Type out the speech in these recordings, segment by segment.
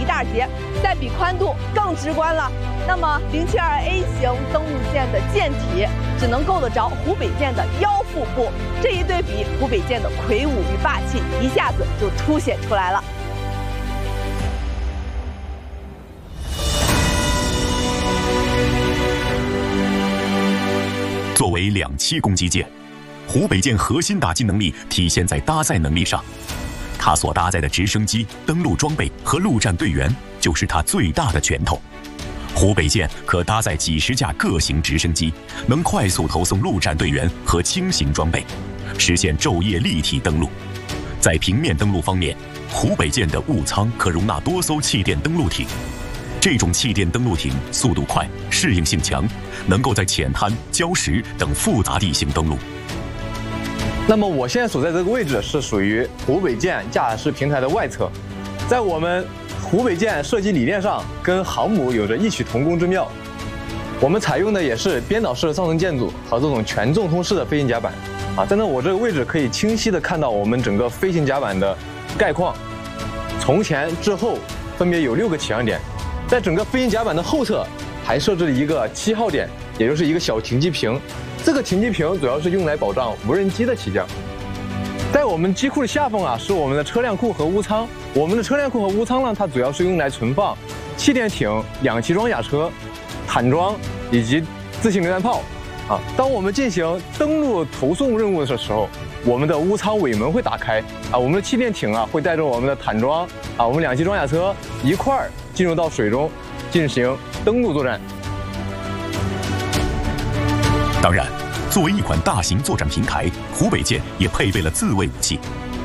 一大截，再比宽度更直观了。那么072A 型登陆舰的舰体只能够得着湖北舰的腰腹部，这一对比，湖北舰的魁梧与霸气一下子就凸显出来了。 作为2栖攻击舰，湖北舰核心打击能力体现在搭载能力上。它所搭载的直升机、登陆装备和陆战队员就是它最大的拳头。湖北舰可搭载几十架各型直升机，能快速投送陆战队员和轻型装备，实现昼夜立体登陆。在平面登陆方面，湖北舰的坞舱可容纳多艘气垫登陆艇。这种气垫登陆艇速度快，适应性强，能够在浅滩、礁石等复杂地形登陆。 那么我现在所在这个位置是属于湖北舰驾驶平台的外侧，在我们湖北舰设计理念上跟航母有着异曲同工之妙。我们采用的也是编导式的上层建组和这种全纵通式的飞行甲板。在我这个位置可以清晰的看到我们整个飞行甲板的概况，从前至后分别有6个起降点。在整个飞行甲板的后侧还设置了一个7号点，也就是一个小停机坪。这个停机坪主要是用来保障无人机的起降。在我们机库的下方是我们的车辆库和坞舱。我们的车辆库和坞舱呢，它主要是用来存放气垫艇、2栖装甲车、坦装以及自行榴弹炮。当我们进行登陆投送任务的时候，我们的坞舱尾门会打开我们的气垫艇会带着我们的坦装我们2栖装甲车一块儿进入到水中进行登陆作战。 当然，作为一款大型作战平台，湖北舰也配备了自卫武器。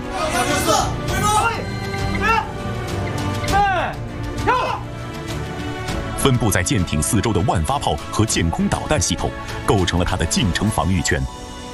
分布在舰艇四周的万发炮和舰空导弹系统，构成了它的近程防御圈。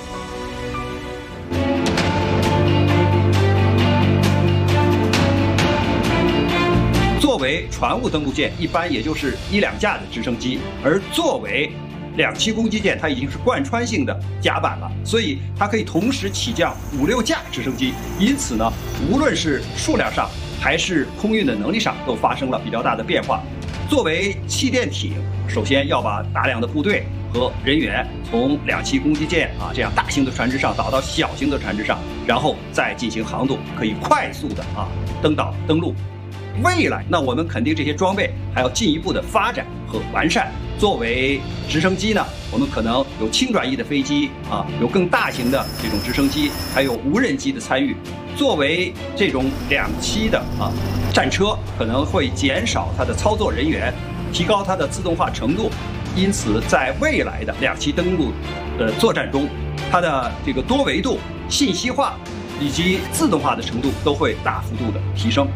作为船坞登陆舰，一般也就是1、2架的直升机，而作为2栖攻击舰，它已经是贯穿性的甲板了，所以它可以同时起降5、6架直升机。因此呢，无论是数量上还是空运的能力上，都发生了比较大的变化。作为气垫艇，首先要把大量的部队和人员从2栖攻击舰这样大型的船只上导到小型的船只上，然后再进行航动，可以快速的登陆。未来，那我们肯定这些装备还要进一步的发展和完善。作为直升机呢，我们可能有轻转翼的飞机有更大型的这种直升机，还有无人机的参与。作为这种2栖的战车，可能会减少它的操作人员，提高它的自动化程度。因此，在未来的2栖登陆的作战中，它的这个多维度、信息化以及自动化的程度都会大幅度的提升。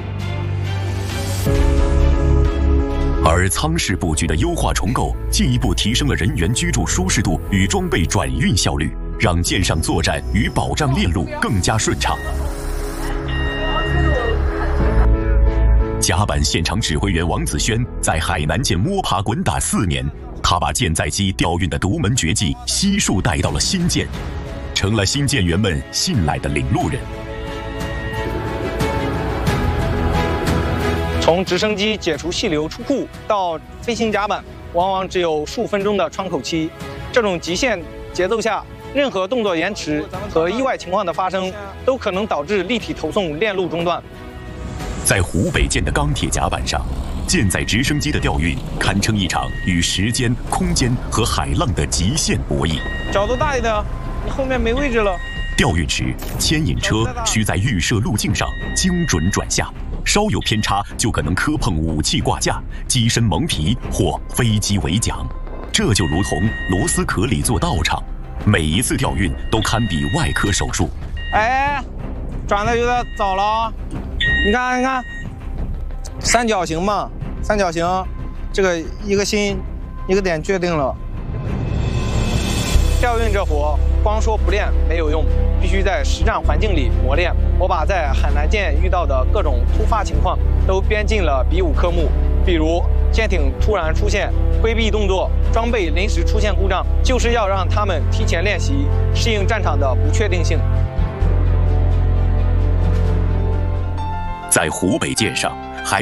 而舱室布局的优化重构，进一步提升了人员居住舒适度与装备转运效率，让舰上作战与保障链路更加顺畅。甲板现场指挥员王子轩在海南舰摸爬滚打4年，他把舰载机调运的独门绝技悉数带到了新舰，成了新舰员们信赖的领路人。 从直升机解除气流出库到飞行甲板，往往只有数分钟的窗口期。这种极限节奏下，任何动作延迟和意外情况的发生，都可能导致立体投送链路中断。 在湖北舰的钢铁甲板上，舰载直升机的调运堪称一场与时间、空间和海浪的极限博弈。 角度大一点，你后面没位置了。 调运时，牵引车需在预设路径上精准转下，稍有偏差就可能磕碰武器挂架、机身蒙皮或飞机尾桨。这就如同螺丝壳里做道场，每一次调运都堪比外科手术。 转的有点早了，你看，三角形嘛，三角形，这个一个心，一个点确定了。调运这活，光说不练没有用，必须在实战环境里磨练。我把在海南舰遇到的各种突发情况都编进了比武科目，比如舰艇突然出现规避动作，装备临时出现故障，就是要让他们提前练习，适应战场的不确定性。 在湖北舰上，